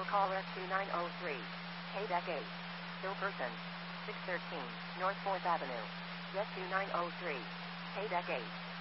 Vehicle call S2903. KDEC 8. Still person. 613 North 4th Avenue. Jet 2903. KDEC 8.